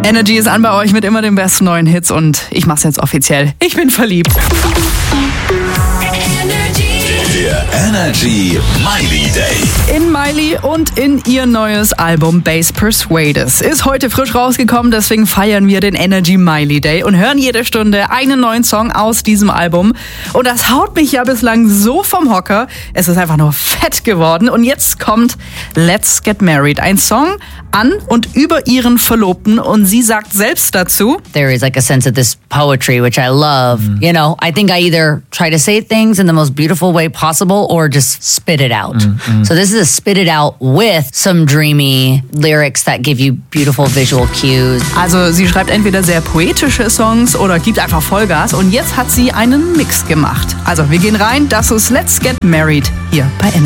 Energy ist an bei euch mit immer den besten neuen Hits und ich mach's jetzt offiziell. Ich bin verliebt. Der Energy Miley Day. In Miley und in ihr neues Album Bass Persuaders ist heute frisch rausgekommen, deswegen feiern wir den Energy Miley Day und hören jede Stunde einen neuen Song aus diesem Album. Und das haut mich ja bislang so vom Hocker. Es ist einfach nur fett geworden. Und jetzt kommt Let's Get Married, ein Song an und über ihren Verlobten. Und sie sagt selbst dazu: There is like a sense of this poetry, which I love. You know, I think I either try to say things in the most beautiful way possible or just spit it out. So this is a spit it out with some dreamy lyrics that give you beautiful visual cues. Also sie schreibt entweder sehr poetische Songs oder gibt einfach Vollgas. Und jetzt hat sie einen Mix gemacht. Also wir gehen rein, das ist Let's Get Married hier bei Energy.